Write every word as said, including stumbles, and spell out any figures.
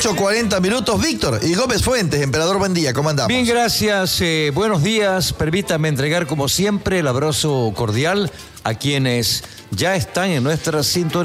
dieciocho cuarenta minutos. Víctor y Gómez Fuentes, Emperador, buen día, ¿cómo andamos? Bien, gracias, eh, buenos días. Permítame entregar como siempre el abrazo cordial a quienes ya están en nuestra sintonía.